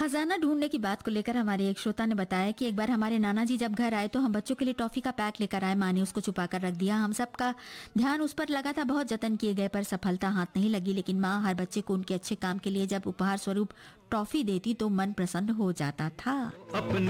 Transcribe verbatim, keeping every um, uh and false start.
खजाना ढूंढने की बात को लेकर हमारे एक श्रोता ने बताया कि एक बार हमारे नाना जी जब घर आए तो हम बच्चों के लिए टॉफी का पैक लेकर आए। माँ ने उसको छुपा कर रख दिया। हम सबका ध्यान उस पर लगा था। बहुत जतन किए गए पर सफलता हाथ नहीं लगी। लेकिन माँ हर बच्चे को उनके अच्छे काम के लिए जब उपहार स्वरूप टॉफी देती तो मन प्रसन्न हो जाता था।